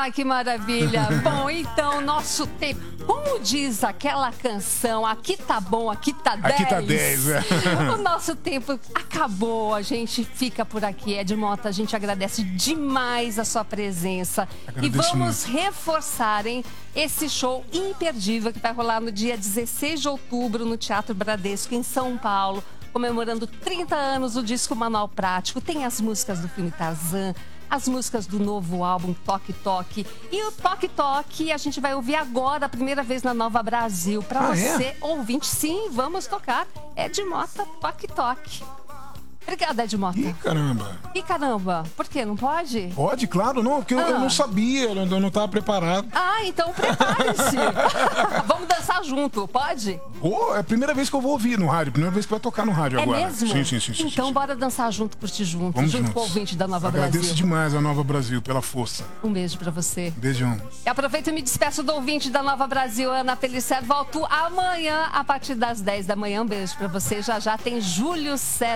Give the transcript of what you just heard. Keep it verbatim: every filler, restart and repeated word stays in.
Ah, que maravilha. Bom, então, nosso tempo... Como diz aquela canção, aqui tá bom, aqui tá dez. Aqui tá dez, é. O nosso tempo acabou, a gente fica por aqui. Ed Mota, a gente agradece demais a sua presença. Agradeço e vamos muito. reforçar, hein, esse show imperdível que vai rolar no dia dezesseis de outubro no Teatro Bradesco, em São Paulo, comemorando trinta anos do disco Manual Prático. Tem as músicas do filme Tarzan, as músicas do novo álbum Toque Toque. E o Toque Toque a gente vai ouvir agora, a primeira vez na Nova Brasil. Para Ah, você, é? ouvinte, sim, vamos tocar. Ed Mota, Toque Toque. Obrigada, Ed Mota. Ih, caramba. E caramba, por quê? Não pode? Pode, claro, não, porque eu, Ah. eu não sabia, eu não, eu não tava preparado. Ah, então prepare-se. Vamos dançar junto, pode? Oh, é a primeira vez que eu vou ouvir no rádio, primeira vez que vai tocar no rádio É agora. mesmo? Sim, sim, sim. sim Então sim. bora dançar junto, curtir junto, Vamos junto juntos. com o ouvinte da Nova Agradeço Brasil. demais a Nova Brasil pela força. Um beijo pra você. Beijão. E aproveito e me despeço do ouvinte da Nova Brasil, Ana Pellicer. Volto amanhã a partir das dez da manhã. Um beijo pra você. Já já tem Júlio César.